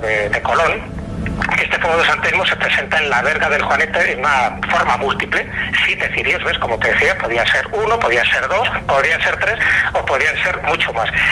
de Colón. Este fuego de San Telmo se presenta en la verga del Juanete en una forma múltiple, 7 cirios, ¿ves? Como te decía, podía ser 1, podía ser 2, podrían ser 3 o podrían ser mucho más.